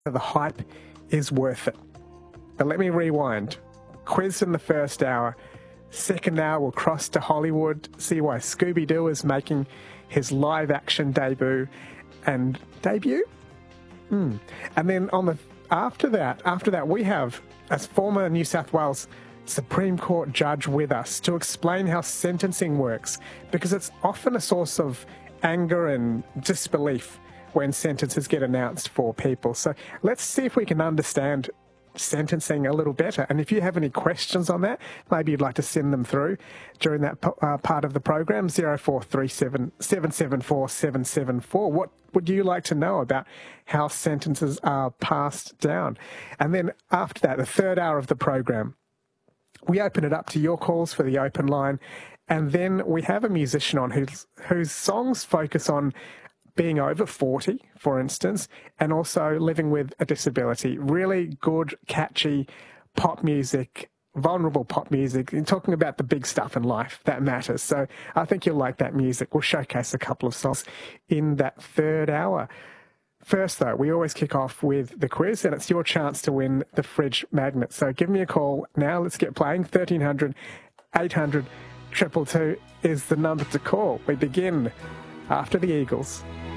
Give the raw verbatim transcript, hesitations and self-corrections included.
The hype is worth it. But let me rewind. Quiz in the first hour. Second hour, we'll cross to Hollywood, see why Scooby-Doo is making his live-action debut. And debut? Mm. And then on the after that, after that, we have a former New South Wales Supreme Court judge with us to explain how sentencing works, because it's often a source of anger and disbelief when sentences get announced for people. So let's see if we can understand sentencing a little better. And if you have any questions on that, maybe you'd like to send them through during that uh, part of the program, zero four three seven, seven seven four, seven seven four. What would you like to know about how sentences are passed down? And then after that, the third hour of the program, we open it up to your calls for the open line. And then we have a musician on whose, whose songs focus on being over forty, for instance, and also living with a disability. Really good, catchy pop music, vulnerable pop music, and talking about the big stuff in life that matters. So I think you'll like that music. We'll showcase a couple of songs in that third hour. First, though, we always kick off with the quiz, and it's your chance to win the fridge magnet. So give me a call now. Let's get playing. thirteen hundred, eight hundred, two two two is the number to call. We begin after the Eagles.